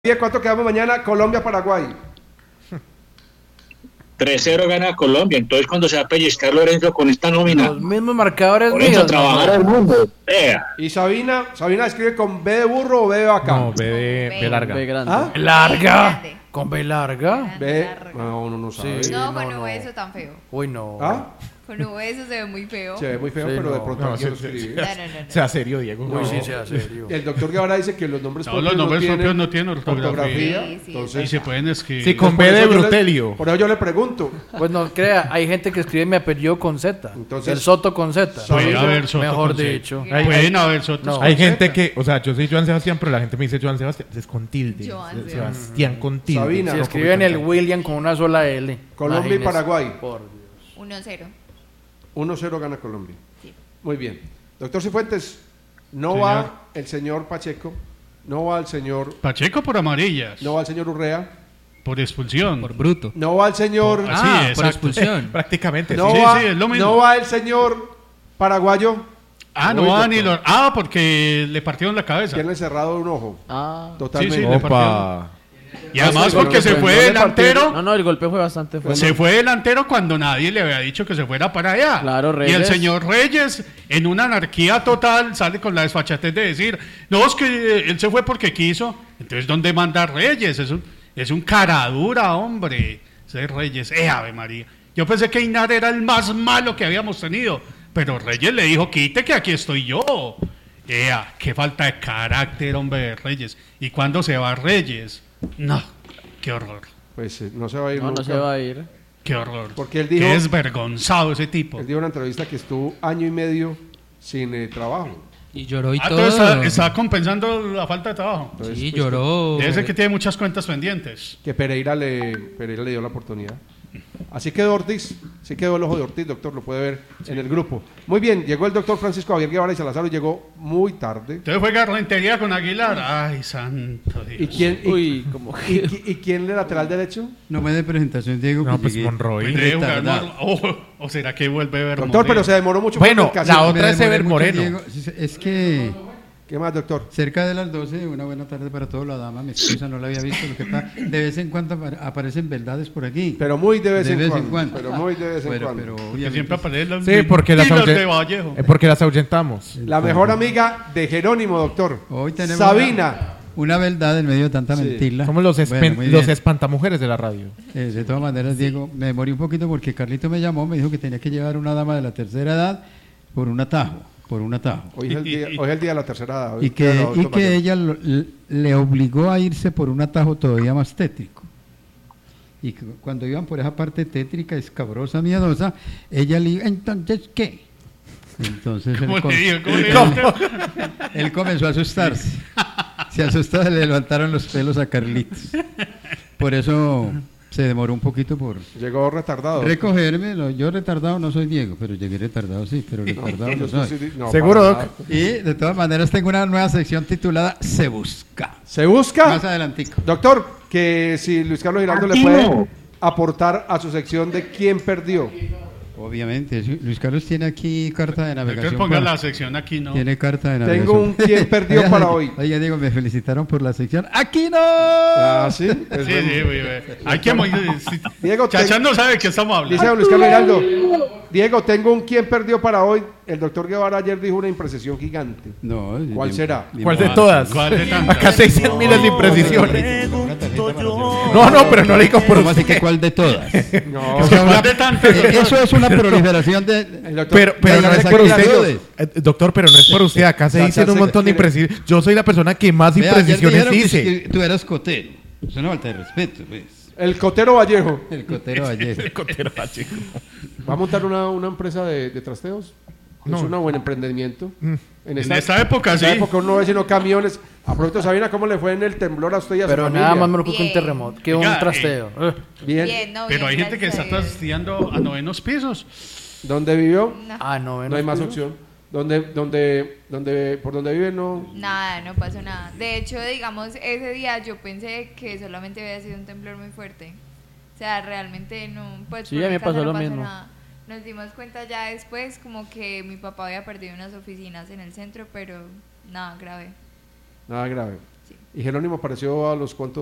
¿Cuánto quedamos mañana? Colombia-Paraguay. 3-0 gana Colombia. Entonces, cuando se va a pellizcar Lorenzo con esta nómina. Los mismos marcadores Lorenzo, míos. trabajar al mundo. ¿Y Sabina escribe con B de burro o B de vaca? No, B larga. B grande. ¿Ah? ¿Larga? ¿Con B larga? B. No, uno no sabe. Sí. No, con no. eso tan feo. Uy, no. ¿Ah? Con eso se ve muy feo. Se ve muy feo, Sí, pero de no. pronto No, alguien lo sí, escribe. No. Sea serio, Diego. Uy, No. sí, sea serio. El doctor Guevara dice que los nombres No, los nombres propios no tienen ortografía. Sí, sí, Entonces, Y se pueden escribir. Sí, con por B de eso yo le- Brutelio. por eso yo le pregunto. Pues no crea, hay gente que escribe mi apellido con Z. Entonces- El Soto con Z. Puede haber Soto Mejor con Z. dicho. Pueden haber Sotos No. con Hay Z. gente que, o sea, yo soy Joan Sebastián, pero la gente me dice Joan Sebastián, es con tilde. Joan Sebastián con tilde. Sabina. Si No, escriben el William con una sola L. Colombia y Imagínese. Paraguay. Por Dios. 1-0. 1-0 gana Colombia. Sí. Muy bien. Doctor Cifuentes, no Señor. va el señor Pacheco, no va el señor, Pacheco por amarillas. no va el señor Urrea, Por expulsión. Por bruto. no va el señor, Ah, sí, por exacto. expulsión. Prácticamente. no sí, va, sí, es lo mismo. no va el señor paraguayo. No Uy, va doctor. ni lo. Ah, porque le partieron la cabeza. Tiene cerrado un ojo. Ah. Totalmente. Sí, sí, Opa. Y además sí, porque no, se no, fue no le delantero. No, el golpe fue bastante fuerte. Se fue delantero cuando nadie le había dicho que se fuera para allá. Claro, Y Reyes. el señor Reyes, en una anarquía total, sale con la desfachatez de decir, no, es que él se fue porque quiso. Entonces, ¿dónde manda Reyes? Es un cara dura, hombre. Ese Reyes, Ave María. Yo pensé que Inar era el más malo que habíamos tenido, pero Reyes le dijo, quite que aquí estoy yo. Qué falta de carácter, hombre, de Reyes. ¿Y cuándo se va Reyes? No, qué horror. Pues no se va a ir No, nunca. no se va a ir. Qué horror. Porque él dijo- Qué desvergonzado ese tipo. Él dio una entrevista que estuvo año y medio sin trabajo. Y lloró y todo. Entonces está compensando la falta de trabajo. Entonces, Sí, pues, lloró. Debe ser que tiene muchas cuentas pendientes. que Pereira le dio la oportunidad. Así quedó Ortiz, sí quedó el ojo de Ortiz, doctor, lo puede ver en el grupo. Muy bien, llegó el doctor Francisco Javier Guevara y Salazar, llegó muy tarde. Entonces fue Garrentería con Aguilar. Ay, santo Dios. ¿Y quién, Uy, como y quién de lateral derecho? No me dé presentación, Diego. No, que pues llegué. Monroy. Pues debe jugar retardado. o será que vuelve a ver Doctor, pero se demoró mucho. Bueno, con el caso. la otra es Me demoré Ever mucho, Moreno. Diego. Es que ¿Qué más, doctor? cerca de las 12, una buena tarde para todos. La dama, mi esposa, no la había visto. Lo que pasa, de vez en cuando aparecen verdades por aquí. Pero muy de vez, de en, vez cuando, en cuando. Pero muy de vez en Pero, cuando. pero Que obviamente siempre aparecen los Sí, porque las, dinos de Vallejo. porque las ahuyentamos. La mejor amiga de Jerónimo, doctor. Hoy tenemos Sabina. una verdad en medio de tanta Sí. mentira. Somos los, Bueno, muy los bien. espantamujeres de la radio. De todas maneras, Diego, me demoré un poquito porque Carlito me llamó, me dijo que tenía que llevar una dama de la tercera edad por un atajo. Hoy es el día de la tercera edad. hoy Y es el día de que, los y adultos que mayores. ella le obligó a irse por un atajo todavía más tétrico. Y que cuando iban por esa parte tétrica, escabrosa, miedosa, ella le dijo, ¿entonces qué? Entonces ¿Cómo él, le digo? ¿Cómo le digo? él comenzó a asustarse. Se asustó, le levantaron los pelos a Carlitos. Por eso se demoró un poquito por Llegó retardado. recogerme. Yo retardado no soy Diego, pero llegué retardado, sí, pero retardado no soy. No, ¿Seguro, para Doc? nada. Y de todas maneras tengo una nueva sección titulada Se Busca. Se busca. Más adelantico. Doctor, que si Luis Carlos Giraldo le Aquí puede no. aportar a su sección de quién perdió. Obviamente, Luis Carlos tiene aquí carta de Entonces navegación. ponga para- la sección aquí, ¿no? Tiene carta de navegación. Tengo un quién perdió para hoy. Oye, Diego, me felicitaron por la sección. ¡Aquí no! Ah, sí. Es Sí, bueno. sí, muy bien. Hay que... Diego, Chachán no sabe de qué estamos Dice hablando. don Luis Carlos Giraldo. Diego, tengo un quién perdió para hoy. El doctor Guevara ayer dijo una imprecisión gigante. No, ¿Cuál será? ¿Cuál de todas? ¿Cuál de tantas? Acá 600 miles de imprecisiones. No, pero no le digo por ¿Cómo así usted. que cuál de todas? No, ¿Cuál de tantas? Eso es una proliferación de... el doctor, Pero Pero no no es me por saquen usted. las Doctor, pero no es por usted. Acá se Ya, dicen ya un sé montón de que quiere. imprecisiones. Yo soy la persona que más Vea, ayer imprecisiones dijeron dice. que tú eras cotero. Es una falta de respeto, pues. el Cotero Vallejo. El cotero ayer. ¿Va a montar una empresa de trasteos? No. Es un buen emprendimiento. En esta época, en esta sí. época uno ve sino camiones. A propósito, Sabina, ¿cómo le fue en el temblor a usted y a su Pero familia? nada más me preocupa un Bien. terremoto que un Oiga, trasteo. Bien. Bien, no, Pero bien, hay gente que está gracias a Dios. trasteando a 9º pisos. ¿Dónde vivió? No, Ah, no, No hay más opción. ¿Por donde vive no? nada, no pasó nada. De hecho, digamos, ese día yo pensé que solamente había sido un temblor muy fuerte. O sea, realmente no, pues Sí, por a mí mi me pasó casa lo no mismo. nada. Nos dimos cuenta ya después como que mi papá había perdido unas oficinas en el centro, pero nada grave. Nada grave. ¿Y Jerónimo apareció a los cuantos